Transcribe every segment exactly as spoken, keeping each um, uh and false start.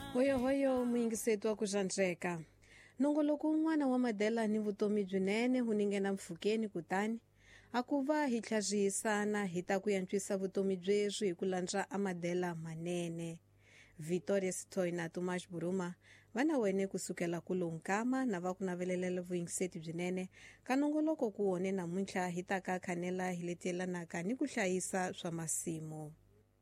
Hoyo hoyo muyingiseti wa ku zhandzeka. Nongoloko un'wana wa madela ni vutomi byinene hu ningena mpfhukeni kutani a ku va hi tlhaziyisana hi ta ku yantswisa vutomi byeswi hi ku lantswa a madela manene. Victoria Sitoy na Tomas Buruma vana wene kusukela ku Lonkama na va ku navelelela vuyingiseti byinene ka nongoloko ku wone namuntlha hi ta ka khanela hi letelanaka ni ku hlayisa swa masimu.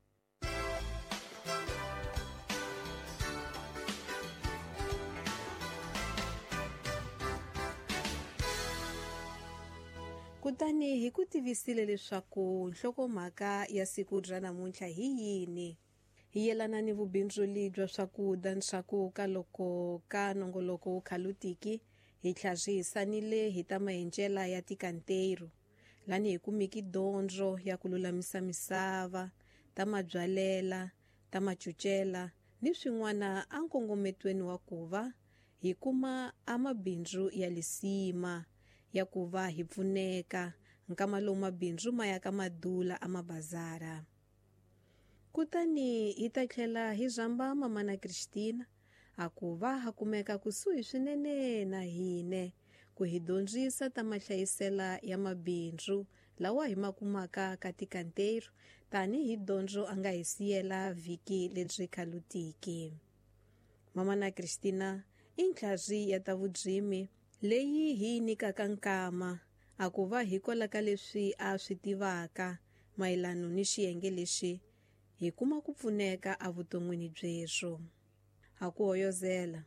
Kutani hi ku tivisile leswaku nhlokomhaka ya siku ra namuntlha hi yini. Hi yelana ni vubindzuli bya swakudya ni swakuka loko ka nongoloko wo khalutiki hi tlhazhisanile hi ta maendlela ya tikanteru lani hi kumiki dyondzo ya ku lulamisa misava ta mabyalela ta macucela ni swin'wana a nkongometweni wa ku va hi kuma a mabindzu ya lisima ya ku va hi pfuneka nkama lowu mabindzu ma ya ka madula a mabazara. Kutani hi ta tlhela hi zamba mamana Christina a ku va ha kumeka kusuhi swinene na hine ku hi dyondzisa ta mahlayisela ya mabindzu lawa hi makumaka ka tikanteru tani hi dyondzo a nga hi siyela vhiki lebyi khalutiki. Mamana Christina i ntlhazi ya ta vudzimi leyi hi nyikaka nkama a ku va hi kolaka leswi a swi tivaka mayelano ni xiyenge lexi hi kuma ku pfuneka a vuton'wini byeswo. Ha ku hoyozela.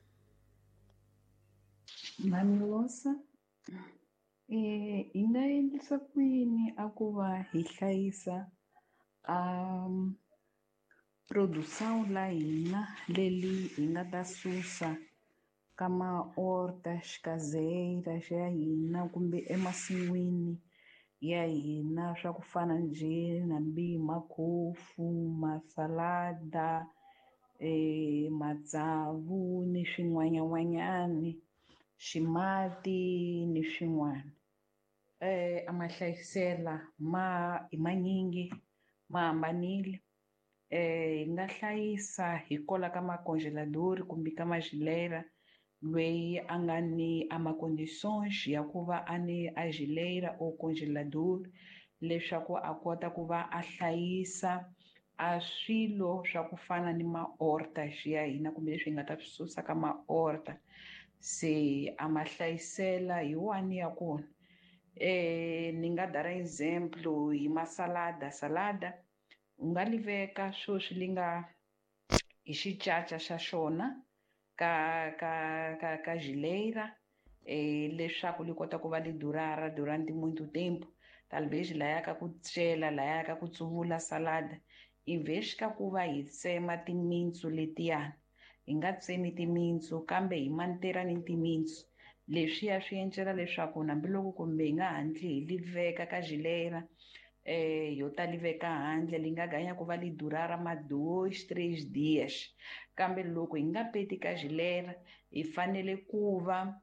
Manilosa eh hi nga endlisa ku yini a ku va hi hlayisa um produção la hina leli hi nga ta susa ka ma-hortas caseiras ya hina kumbe emasin'wini ya hina swa ku fana njhe nambi makhofu masalada eh matsavu ni swin'wanyan'wanyani ximati ni swin'wana eh a ma hlayisela ma hi manyingi ma hambanile eh hi nga hlayisa hi kola ka macongelador kumbe ka mageleira lweyi a nga ni a ma-condições ya ku va a ni a geleira or congelador leswaku a kota ku va a hlayisa a swilo swa ku fana ni ma-hortas ya hina kumbe leswi hi nga ta swi susa ka ma-horta se a ma hlayisela hi wani ya kona. Eh ni nga dara example hi masalada salada u nga li veka sweswi li nga hi xicaca xa xona ka ka ka ka geleira eh leswaku li kota ku va li durara durante muito tempo talvez laya ka ku cela laya ka ku tsuvula salada in vez ka ku va hi tsema timintsu letiyani hi nga tsemi timintsu kambe hi mantera ni timintsu leswiya swi endlela leswaku hambiloko kumbe hi nga handli hi li veka ka geleira eh yo ta li veka handle li nga ganya ku va li durara ma dois três dias kambe loko hi nga peti ka geleira hi fanele ku va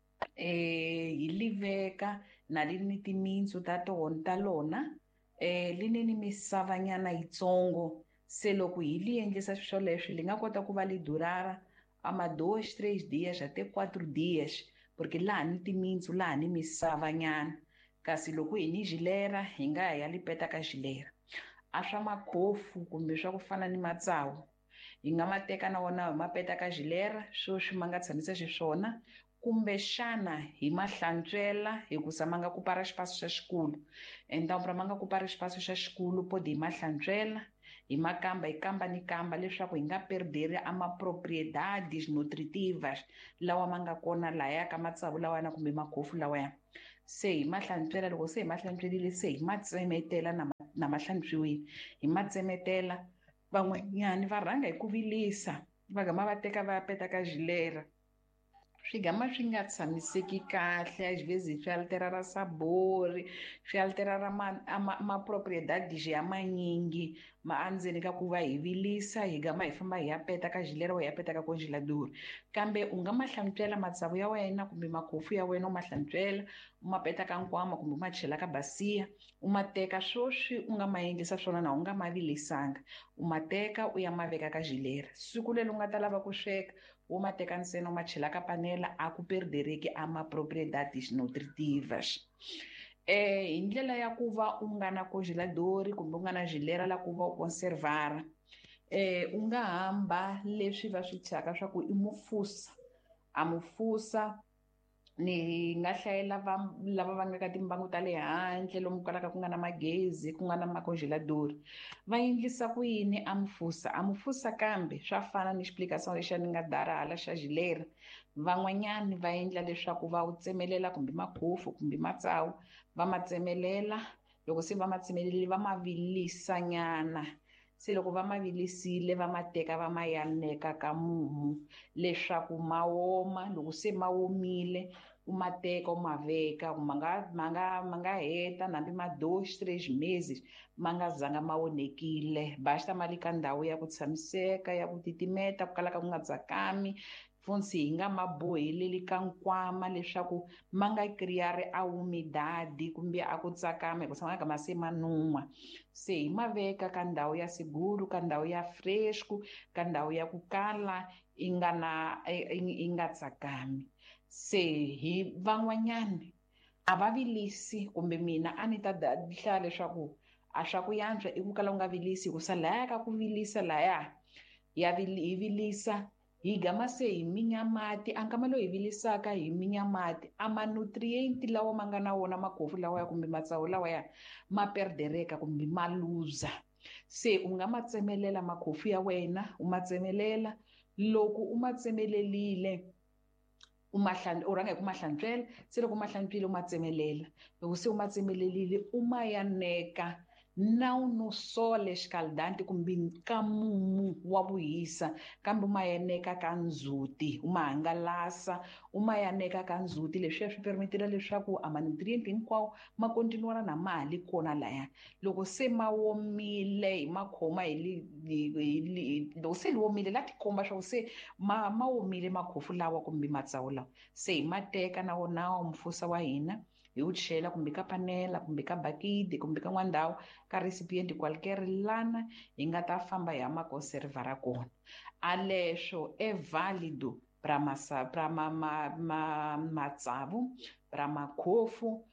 eh hi li veka na li ni timintsu ta tona ta lona eh li ni ni misavanyana yitsongo se loko hi li endlisa swoleswo li nga kota ku va li durara a ma dois três dias até quatro dias porque laha ni timintsu laha ni misavanyana kasi loko hi ni geleira hi nga ha ya li peta ka geleira. A swa makhofu kumbe swa ku fana ni matsavu hi nga ma teka na wona hi ma peta ka geleira sweswi ma nga tshamisa xiswona kumbe xana hi ma hlantswela hikusa ma nga ku para xipaso xa xikulu enta ma nga ku para xipaso xa xikulu pode hi ma hlantswela hi ma kamba hi kamba ni kamba leswaku hi nga perderi a ma-propriedades nutritivas lawa ma nga kona laya ka matsavu lawayana kumbe makhofu lawaya se hi ma hlantswela loko se hi ma hlantswelile se hi ma tsemetela na ma na ma hlantswiwile hi ma tsemetela van'wanyani va rhanga hi ku vilisa va gama va teka va ya peta ka geleira swi gama swi nga tshamiseki kahle, às vezes swi alterara sabor, swi alterara ma, ma, mapropriedades ya manyingi ma andzeni ka ku va hi vilisa hi gama hi famba hi ya peta ka gilera hi ya peta ka congelador. Kambe u nga ma hlantswela matsavu ya wena kumbe makhofu ya wena u ma hlantswela u ma peta ka nkwama kumbe u ma chela ka basiya, u ma teka swoswi u nga ma endlisa swona na u nga ma vilisanga, u ma teka u ya ma veka ka gilera. Siku leri u nga ta lava ku sweka u ma teka ntsena u ma chela ka panela, a ku perdereki a mapropriedades nutritivas. Eh, hi ndlela ya ku va u nga na congelador kumbe u nga na gilera la ku va u conservara, eh, u nga hamba leswi va swi thyaka swa ku i mufusa, a mufusa ni nga hlayela va lava va nga ka timbangu ta le handle lomu kalaka ku nga na magezi ku nga na macongelador va endlisa ku yini a mufusa. A mufusa kambe swa fana ni xiplikasana lexi ni nga dara hala xa gilera, van'wanyani va endla leswaku va wu tsemelela kumbe makhofu kumbe matsawu va ma tsemelela, loko se va ma tsemelele va ma vilisa nyana, se loko va ma vilisile va ma teka va ma yaneka ka mumu leswaku ma woma. Loko se ma womile u ma teka u ma veka ma nga ma nga ma nga heta nambi ma dois três meses ma nga zanga ma onhekile, basta ma le ka ndhawu ya ku tshamiseka ya ku titimeta ku kalaka ku nga tsakami, funtsi hi nga ma boheleli ka nkwama leswaku ma nga kriyari a umidade kumbe a ku tsakama hi ku tshama ma se ma nuhwa. Se hi ma veka ka ndhawu ya seguro, ka ndhawu ya fresco, ka ndhawu ya ku kala yi nga na yi nga tsakami. Se hi van'wanyani a va vilisi kumbe mina a ni ta hlaya leswaku a swa ku yantswa i ku kala u nga vilisi hikusa laya ka ku vilisa laya ya hi vilisa hi gama se hi minya mati, a nkama lowu hi vilisaka hi minya mati a manutrient lawa ma nga na wona makhofu lawaya kumbe matsawu lawaya ma perdereka kumbe ma luza. Se u nga ma tsemelela makhofu ya wena u ma tsemelela, loko u ma tsemelelile u ma u rhanga hi ku ma hlantswela, se loko u ma hlantswile u ma tsemelela, loko se u ma tsemelelile u ma yaneka na no sole escaldante kumbe ka mumu wa ku hisa, kambe u ma yaneka ka ndzhuti u ma hangalasa u ma yaneka ka ndzhuti. Leswiya swi peremetela leswaku a manutrient hinkwawo ma kontinuara na ma ha li kona laya. Loko se ma womile hi ma khoma hi hi loko se hi womile la tikomba swa ku se ma ma womile makhofu lawa kumbe matsawu lawa, se hi ma teka na wona mufusa wa hina hi wu chela kumbe ka panela kumbe ka bakiti kumbe ka n'wana ndhawu ka recipient qualquer lana hi nga ta famba hi ya ma conservara kona. A leswo é válido para massa para ma, ma, ma, matsavu, para makhofu,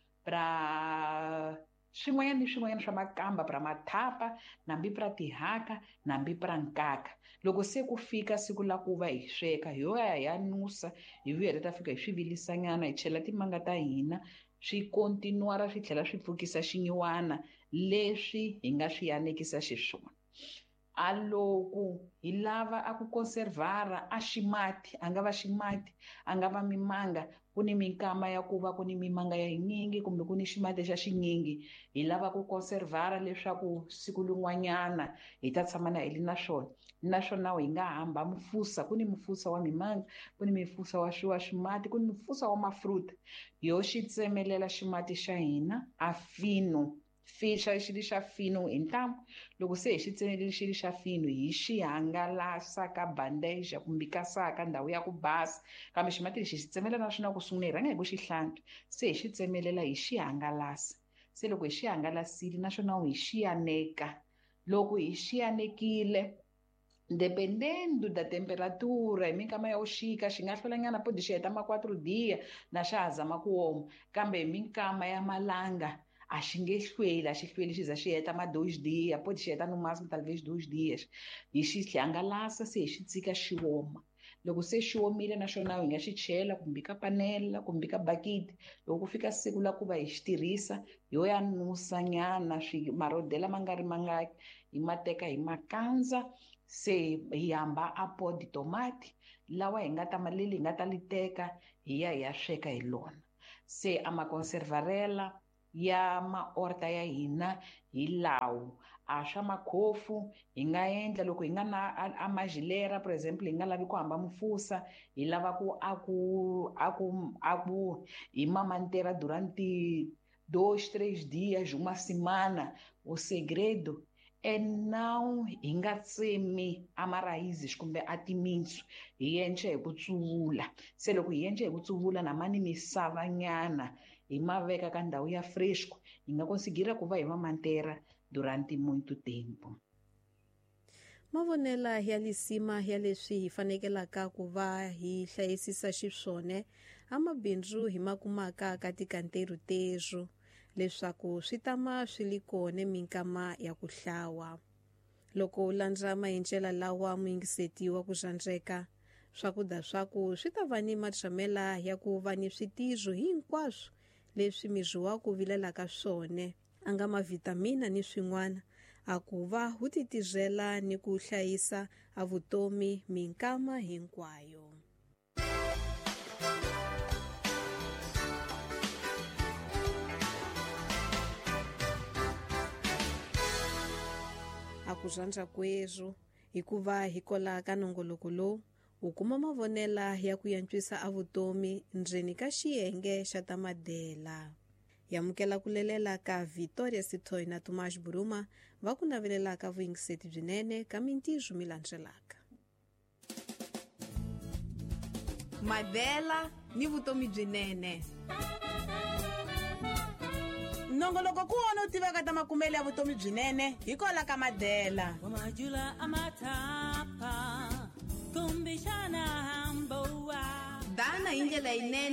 para swin'wanyana ni swin'wanyana swa makamba, para mathapa, nambi para tihaka, nambi para nkaka. Loko se ku fika siku la ku va hi sweka hi yo ya hi ya nusa hi vuya hi ta fika hi swi vilisa nyana hi chela timanga ta hina swi kontinuara swi tlhela swi pfukisa xinyiwana leswi hi nga swi yanekisa xiswona. A loko hi lava a ku conservara a ximati a nga va ximati a nga va mimanga, ku ni minkama ya ku va ku ni mimanga ya yinyingi kumbe ku ni ximati xa xinyingi hi lava ku conservara leswaku siku rin'wanyana hi ta tshama na hi ri na swona. Naswona hi nga hamba mufusa, ku ni mufusa wa mimanga, ku ni mufusa wa wa ximati, ku ni mufusa wa mafruta, yo xi tsemelela ximati xa hina a fino fixa xilo xa fino hi ntambu. Loko se hi xi tsemelele xilo xa fino hi xi hangalasa ka bandeja kumbe ka saka ndhawu ya ku basa, kambe ximati lexi hi xi tsemelela na swona ku sungula hi rhanga hi ku xi hlantswa, se hi xi tsemelela hi xi hangalasa. Se loko hi xi hangalasile naswona hi xi yaneka, loko hi xi yanekile dependendo da temperatura hi minkama ya vuxika xi nga hlwelanyana podi xi heta ma quatro dia na xa ha zama ku woma, kambe hi minkama ya malanga a xi nge hlweli a xi hlweli xi za xi heta ma dois dia, pode xi heta no máximo talvez dois dias. Hi xi hangalasa se hi xi tshika xi woma, loko se xi womile naxona hi nga xi chela kumbe ka panela kumbe ka bakiti, loko ku fika siku la ku va hi xi tirhisa hi yo ya nusa nyana swi maroda lama nga ri mangaki hi ma teka hi ma kandza, se hi hamba a pó de tomate lawa hi nga ta ma leli hi nga ta li teka hi ya hi ya sweka hi lona. Se a ma conservarela ya maorta ya hina hi lawo, a swa makhofu hi nga endla loko hi nga na a majilera for example hi nga lavi ku hamba mufusa hi lava ku a ku a ku a ku hi mamantera durante dois três dias uma semana o segredo é não hi nga tsemi amaraízes kumbe a timitsu hi yenche hi ku tsuvula se loko hi yenche hi ku tsuvula na mani misava nyana hi ma veka ka ndhawu ya fresco hi nga conseguira ku va hi mamantera durante muito tempo. Mavonela ya lisima ya leswi hi fanekelaka ku va hi hlayisisa xiswone a mabindzu hi makumaka ka tikanteru tezu leswaku swi tama swi li kone minkama ya ku hlawa. Loko u landza maendlela lawa muyingiseti wa ku zandzeka swakudya swaku swi ta va ni matshamela ya ku va ni switizo hinkwaswo leswi miri ku vilelaka swone a nga mavitamina ni swin'wana a ku va wu titizela ni ku hlayisa a vutomi minkama hinkwayo. A ku zandza kwezu hikuva hi kola ka nongoloko lowu u kuma mavonela ya ku yantswisa a vutomi ndzeni ka xiyenge xa tamadela. Yamukela ku lelela ka Victoria Sithoy na Tomas Buruma va ku navelelaka vuyingiseti byinene ka mintizo mi landzelaka. Madela ni vutomi byinene. Nongoloko ku wona u tivaka ta makumele ya vutomi byinene hi kola ka Madela. Wamajula amatapa kumbishana hamboa. Dana hi ndlela yinene